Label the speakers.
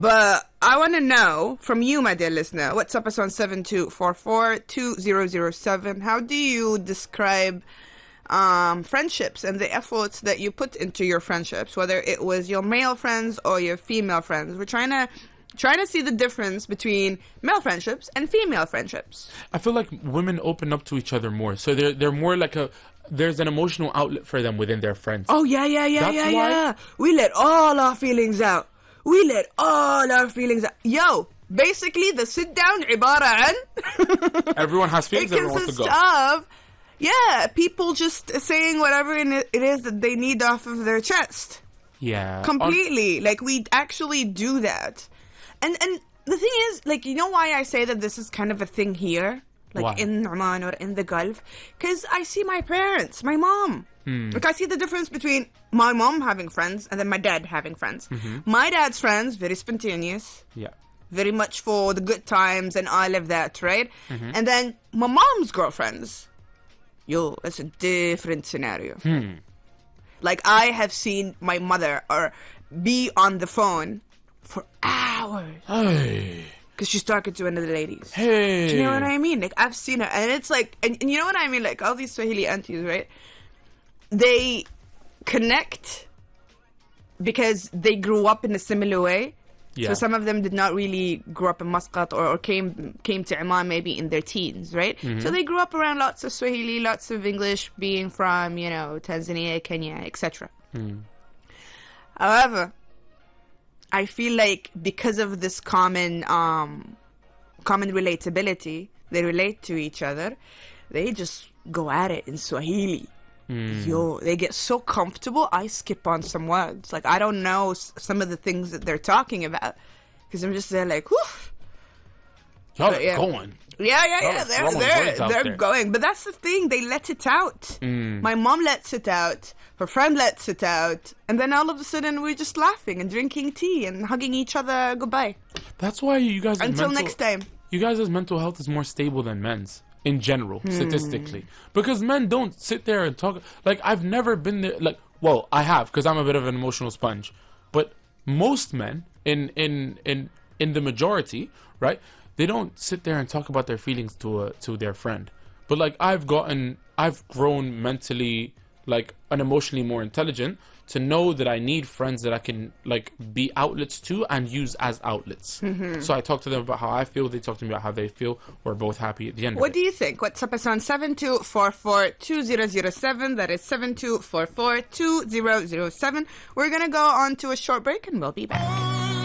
Speaker 1: But I want to know from you, my dear listener, what's up us on 7244-2007. How do you describe friendships and the efforts that you put into your friendships, whether it was your male friends or your female friends? We're trying to see the difference between male friendships and female friendships.
Speaker 2: I feel like women open up to each other more. So they're more like there's an emotional outlet for them within their friends.
Speaker 1: Oh, yeah. We let all our feelings out. Yo, basically the sit down عبارة عن
Speaker 2: everyone has feelings, everyone wants to go.
Speaker 1: Of, people just saying whatever it is that they need off of their chest.
Speaker 2: Yeah.
Speaker 1: Completely. Like, we actually do that. And the thing is, like, you know why I say that this is kind of a thing here? Like,
Speaker 2: why?
Speaker 1: in Oman or in the Gulf? Because I see my parents, my mom. Like, I see the difference between my mom having friends and then my dad having friends. My dad's friends, very spontaneous.
Speaker 2: Yeah.
Speaker 1: Very much for the good times and all of that, right? And then my mom's girlfriends. Yo, it's a different scenario. Like, I have seen my mother be on the phone for hours.
Speaker 2: Hey.
Speaker 1: Because she's talking to another ladies.
Speaker 2: Hey.
Speaker 1: Do you know what I mean? Like, I've seen her. And it's like, and you know what I mean? Like, all these Swahili aunties, right? They connect because they grew up in a similar way.
Speaker 2: Yeah.
Speaker 1: So some of them did not really grow up in Muscat or came to Oman maybe in their teens, right? So they grew up around lots of Swahili, lots of English, being from, Tanzania, Kenya, etc. However, I feel like because of this common relatability, they relate to each other, they just go at it in Swahili. Yo, they get so comfortable, I skip on some words. Like, I don't know some of the things that they're talking about. Because I'm just there like, whew.
Speaker 2: Y'all are going.
Speaker 1: Yeah. They're going. But that's the thing. They let it out. My mom lets it out. Her friend lets it out. And then all of a sudden, we're just laughing and drinking tea and hugging each other goodbye.
Speaker 2: That's why you guys...
Speaker 1: Until next time.
Speaker 2: You guys' mental health is more stable than men's. In general, statistically. Because men don't sit there and talk... Like, I've never been there... Like, well, I have, because I'm a bit of an emotional sponge. But most men, in the majority, right, they don't sit there and talk about their feelings to their friend. But, like, I've grown mentally, like, and emotionally more intelligent to know that I need friends that I can, like, be outlets to and use as outlets. So I talk to them about how I feel, they talk to me about how they feel. We're both happy at the end of it.
Speaker 1: What do you think? What's up us on 7244-2007. That is 7244-2007. We're going to go on to a short break and we'll be back.